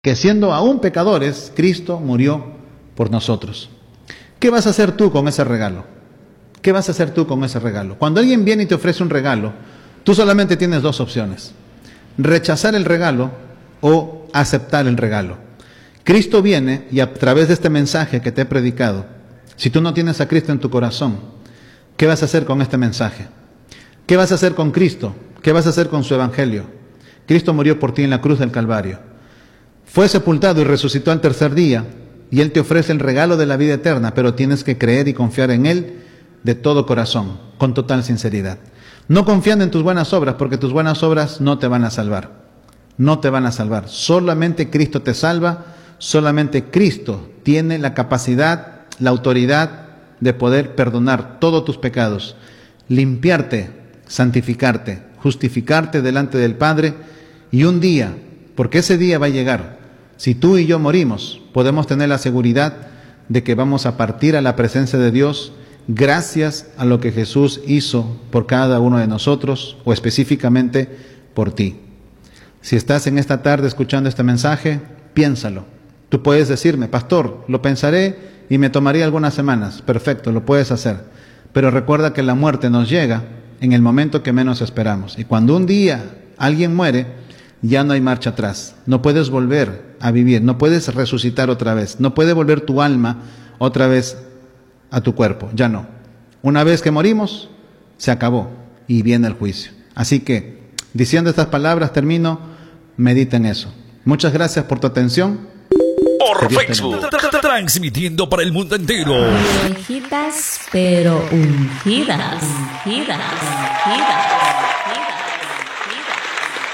que siendo aún pecadores, Cristo murió por nosotros. ¿Qué vas a hacer tú con ese regalo? ¿Qué vas a hacer tú con ese regalo? Cuando alguien viene y te ofrece un regalo, tú solamente tienes dos opciones: rechazar el regalo o aceptar el regalo. Cristo viene y a través de este mensaje que te he predicado, si tú no tienes a Cristo en tu corazón, ¿qué vas a hacer con este mensaje? ¿Qué vas a hacer con Cristo? ¿Qué vas a hacer con su evangelio? Cristo murió por ti en la cruz del Calvario. Fue sepultado y resucitó al tercer día, y Él te ofrece el regalo de la vida eterna, pero tienes que creer y confiar en Él de todo corazón, con total sinceridad. No confiando en tus buenas obras, porque tus buenas obras no te van a salvar. No te van a salvar. Solamente Cristo te salva, solamente Cristo tiene la capacidad, la autoridad de poder perdonar todos tus pecados, limpiarte, santificarte, justificarte delante del Padre, y un día, porque ese día va a llegar, si tú y yo morimos, podemos tener la seguridad de que vamos a partir a la presencia de Dios gracias a lo que Jesús hizo por cada uno de nosotros, o específicamente por ti. Si estás en esta tarde escuchando este mensaje, piénsalo. Tú puedes decirme: pastor, lo pensaré y me tomaría algunas semanas. Perfecto, lo puedes hacer. Pero recuerda que la muerte nos llega en el momento que menos esperamos. Y cuando un día alguien muere, ya no hay marcha atrás. No puedes volver a vivir, no puedes resucitar otra vez, no puede volver tu alma otra vez a tu cuerpo, ya no. Una vez que morimos, se acabó y viene el juicio. Así que, diciendo estas palabras, termino, medita en eso. Muchas gracias por tu atención. Por Facebook, transmitiendo para el mundo entero. Viejitas, pero ungidas, ungidas, ungidas.